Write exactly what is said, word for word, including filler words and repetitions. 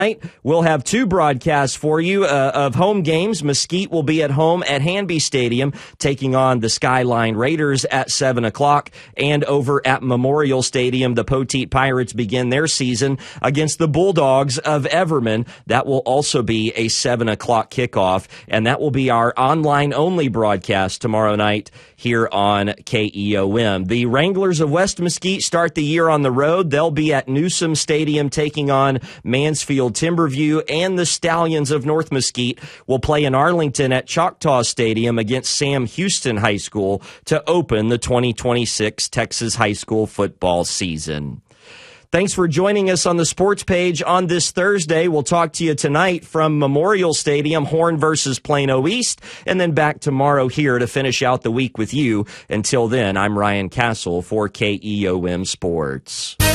We'll have two broadcasts for you uh, of home games. Mesquite will be at home at Hanby Stadium, taking on the Skyline Raiders at seven o'clock. And over at Memorial Stadium, the Poteet Pirates begin their season against the Bulldogs of Everman. That will also be a seven o'clock kickoff, and that will be our online-only broadcast tomorrow night here on K E O M. The Wranglers of West Mesquite start the year on the road. They'll be at Newsom Stadium taking on Mansfield Timberview, and the Stallions of North Mesquite will play in Arlington at Choctaw Stadium against Sam Houston High School to open the twenty twenty-six Texas high school football season. Thanks for joining us on the sports page on this Thursday. We'll talk to you tonight from Memorial Stadium, Horn versus Plano East, and then back tomorrow here to finish out the week with you. Until then, I'm Ryan Castle for K E O M Sports.